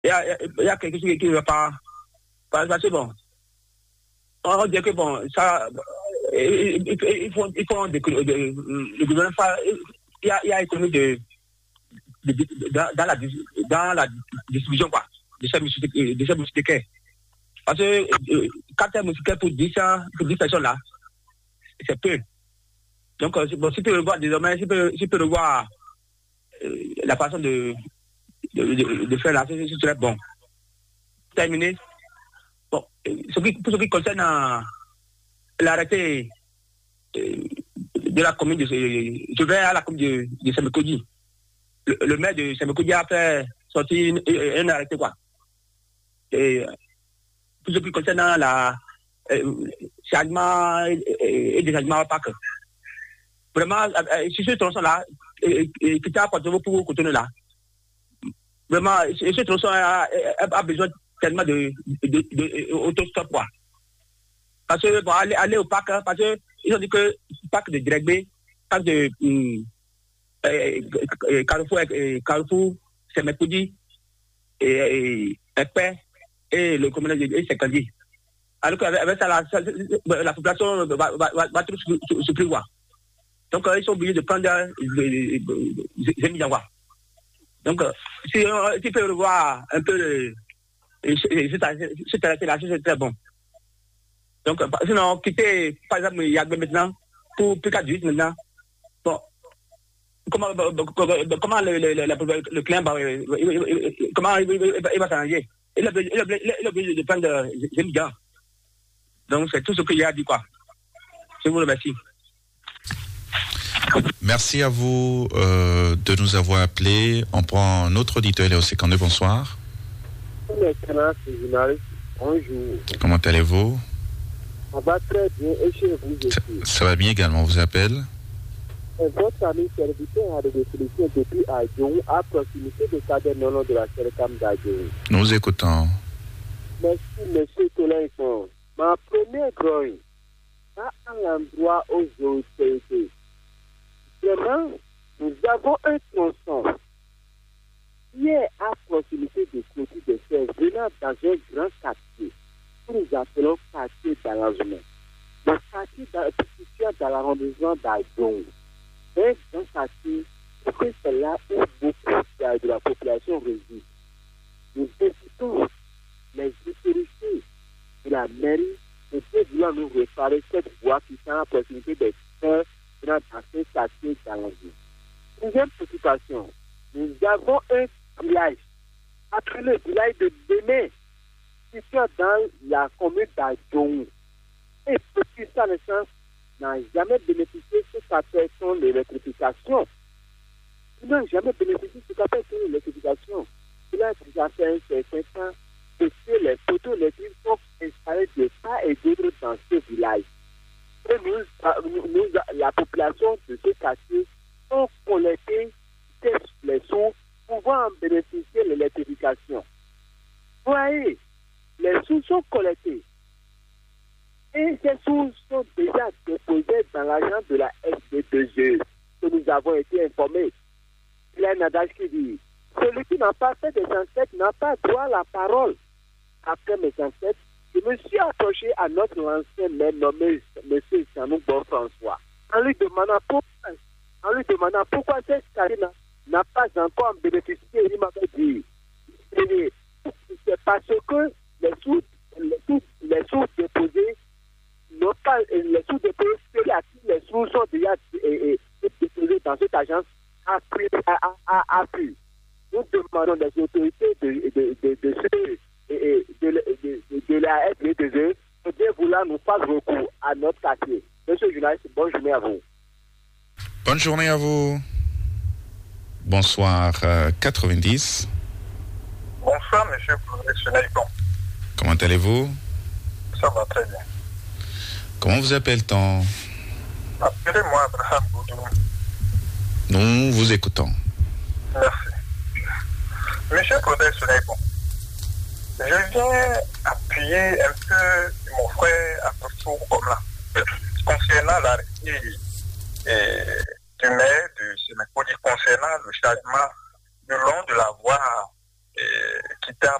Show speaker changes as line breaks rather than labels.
il y a quelque chose qui ne va pas. Parce que bon, on dit que bon, ça, il faut le gouvernement, il y a économie dans la distribution, quoi, de ces moustiquaires. Parce que quand tu as un moustiquaire pour 10 personnes là, c'est peu. Donc, bon, si tu peux revoir désormais, si tu peux revoir la façon de faire là, c'est très bon. Terminé. Bon, pour ce qui concerne l'arrêté de la commune je vais à la commune de Semekodi. Le maire de Semekodi a fait sortir un arrêté, quoi. Et pour ce qui concerne chargement et déchargement à Pâques. Vraiment, sur ce tronçon-là, qui t'a apporté pour Cotonou là, vraiment, ce tronçon a besoin tellement de autostop, quoi. Parce que, bon, aller au parc, parce que ils ont dit que parc de Dregbe, parc de Carrefour, Semekodi, et Epé, et le communal de Sekandi. Alors qu'avec ça, la population va trop souffrir, quoi. Donc, ils sont obligés de prendre des milliards. Donc, si tu peux revoir un peu cet arrêté-là, c'est très bon. Donc, sinon, quitter, par exemple, Yagbe maintenant, pour P4 maintenant, bon, comment le client va, comment il va s'arranger? Il est obligé de prendre des milliards. Donc, c'est tout ce qu'il y a à dire, quoi. Je vous remercie.
Merci à vous de nous avoir appelés. On prend un autre auditeur, Léo Sécandé, bonsoir.
Bonjour.
Comment allez-vous?
Ça va très bien et chez vous
ça va bien également, on vous appelle.
Votre ami serviteur a des solutions depuis Adjou, à proximité de Kader Nono de la Sérécam d'Adjou.
Nous écoutons.
Merci, monsieur Tolenkon. Ma première grogne, à un endroit aux autorités. Vraiment, nous avons un tronçon qui est à proximité de Côte de Serre, venant dans un grand quartier, que nous appelons quartier d'arrangement. Le quartier situé dans l'arrondissement d'Adjou. Un grand quartier, c'est là où beaucoup de la population réside. Nous invitons les autorités de la mairie de vouloir nous réparer cette voie qui est à proximité des terres dans ce quartier d'arrangement. Deuxième préoccupation, nous avons un village, après le village de Béné, situé dans la commune d'Adjou. Et depuis sa naissance, n'a jamais bénéficié de ce qu'appelle l'électrification. Ils n'ont jamais bénéficié de ce qu'appelle l'électrification. Il a déjà fait un certain temps que les poteaux électriques sont installés de part et d'autre dans ce village. Et nous, la population de ce quartier, ont collecté les sous pouvant en bénéficier de l'électrification. Vous voyez, les sous sont collectés. Et ces sous sont déjà déposés dans l'agent de la SB2E, que nous avons été informés. Il y a un adage qui dit, celui qui n'a pas fait des ancêtres n'a pas droit à la parole. Après mes ancêtres, je me suis approché à notre ancien maire nommé M. Sanou Bon-François, en lui demandant pourquoi cette carrière n'a pas encore bénéficié. Il m'avait dit, c'est parce que les sous déposés, non pas les sous déposés, les sous sont déjà déposés dans cette agence a pris. Nous demandons des autorités de la SB2E de bien vouloir nous faire recours à notre quartier. Monsieur le journaliste, bonne journée à vous.
Bonne journée à vous. Bonsoir, 90.
Bonsoir, monsieur le professionnel.
Comment allez-vous?
Ça va très bien.
Comment vous appelle-t-on?
Appelez-moi Abraham Boudou.
Nous vous écoutons.
Merci. Monsieur le professionnel, je viens appuyer un peu mon frère à Tour comme là, concernant l'arrêté du maire de Sénégal, concernant le chargement le long de la voie quitter un